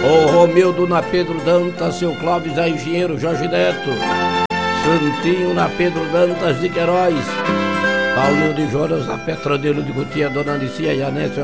O Romildo na Pedro Dantas, seu Clóvis a Engenheiro Jorge Neto, Santinho na Pedro Dantas de Queiroz, Paulinho de Jonas na Petradelo de Cutia, Dona Alicia e Anésio